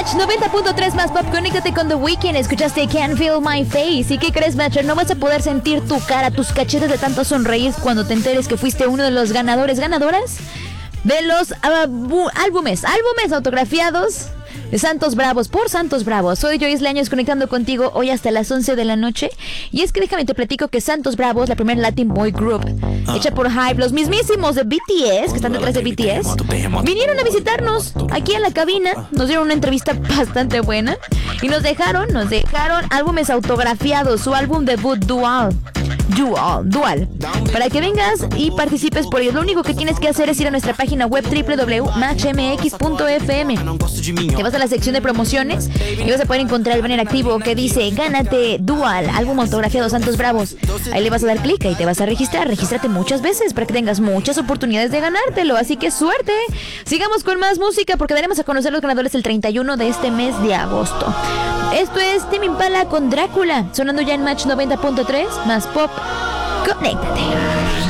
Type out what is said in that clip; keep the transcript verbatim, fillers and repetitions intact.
Match noventa punto tres más pop, conéctate con The Weeknd. Escuchaste Can't Feel My Face. ¿Y qué crees, Matcher? No vas a poder sentir tu cara, tus cachetes de tanto sonreír cuando te enteres que fuiste uno de los ganadores, ganadoras de los uh, álbumes, álbumes autografiados de Santos Bravos, por Santos Bravos. Soy Joyce Leaños conectando contigo hoy hasta las once de la noche. Y es que déjame te platico que Santos Bravos, la primera Latin Boy Group hecha por Hype, los mismísimos de B T S, que están detrás de B T S, vinieron a visitarnos aquí a la cabina. Nos dieron una entrevista bastante buena y nos dejaron, nos dejaron álbumes autografiados, su álbum debut Dual Dual, Dual, para que vengas y participes por ello. Lo único que tienes que hacer es ir a nuestra página web doble u doble u doble u punto match m x punto f m. Te vas a la sección de promociones y vas a poder encontrar el banner activo que dice Gánate Dual, álbum autografiado Santos Bravos. Ahí le vas a dar clic y te vas a registrar. Regístrate muchas veces para que tengas muchas oportunidades de ganártelo, así que suerte. Sigamos con más música porque daremos a conocer los ganadores el treinta y uno de este mes de agosto. Esto es Tame Impala con Drácula, sonando ya en Match noventa punto tres más pop. Conéctate.